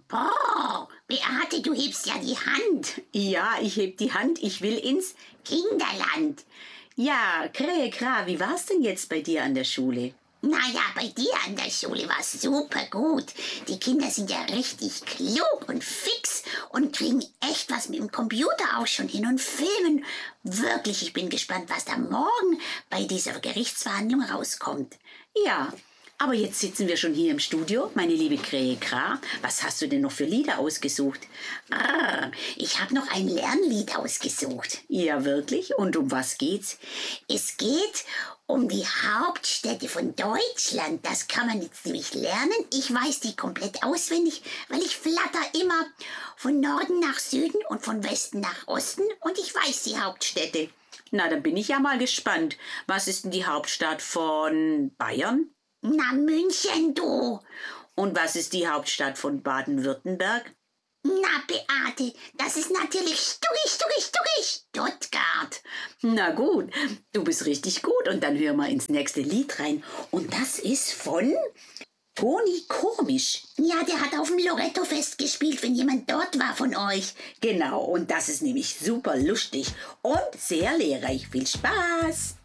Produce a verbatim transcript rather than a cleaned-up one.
Boah, Beate, du hebst ja die Hand. Ja, ich heb die Hand, ich will ins... Kinderland. Ja, Krähe, Kra, wie war's denn jetzt bei dir an der Schule? Naja, bei dir an der Schule war's super gut. Die Kinder sind ja richtig klug und fix und kriegen echt was mit dem Computer auch schon hin und filmen. Wirklich, ich bin gespannt, was da morgen bei dieser Gerichtsverhandlung rauskommt. Ja, aber jetzt sitzen wir schon hier im Studio, meine liebe Krähe, Kra. Was hast du denn noch für Lieder ausgesucht? Ah, ich habe noch ein Lernlied ausgesucht. Ja, wirklich? Und um was geht's? Es geht um die Hauptstädte von Deutschland. Das kann man jetzt nämlich lernen. Ich weiß die komplett auswendig, weil ich flatter immer von Norden nach Süden und von Westen nach Osten und ich weiß die Hauptstädte. Na, dann bin ich ja mal gespannt. Was ist denn die Hauptstadt von Bayern? Na, München, du. Und was ist die Hauptstadt von Baden-Württemberg? Na, Beate, das ist natürlich Stuggi, Stuggi, Stuggi, Stuttgart. Na gut, du bist richtig gut. Und dann hören wir ins nächste Lied rein. Und das ist von Toni Komisch. Ja, der hat auf dem Loretto-Fest gespielt, wenn jemand dort war von euch. Genau, und das ist nämlich super lustig und sehr lehrreich. Viel Spaß!